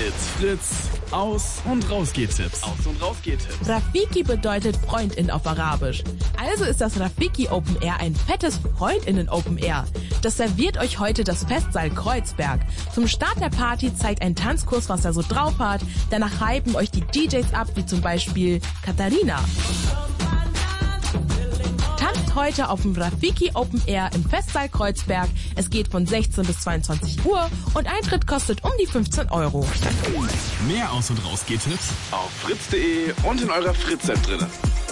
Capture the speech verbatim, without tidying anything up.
It's Fritz. Aus- und Rausgehtipps. Aus- und Rausgehtipps. Rafiki bedeutet Freundin auf Arabisch. Also ist das Rafiki Open Air ein fettes Freundinnen Open Air. Das serviert euch heute das Festsaal Kreuzberg. Zum Start der Party zeigt ein Tanzkurs, was er so drauf hat. Danach hypen euch die D Js ab, wie zum Beispiel Katharina. Tanzt heute auf dem Rafiki Open Air im Festsaal Kreuzberg. Es geht von sechzehn bis zweiundzwanzig Uhr und Eintritt kostet um die fünfzehn Euro. Mehr Aus- und Rausgehtipps auf fritz punkt de und in eurer Fritz-App drinne.